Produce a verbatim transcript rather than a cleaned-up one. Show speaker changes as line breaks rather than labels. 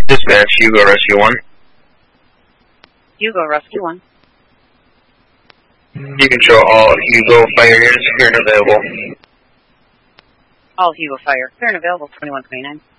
Dispatch, Hugo Rescue one.
Hugo Rescue one.
You can show all Hugo fire units here and available.
All Hugo fire. Clear and available, twenty-one twenty-nine.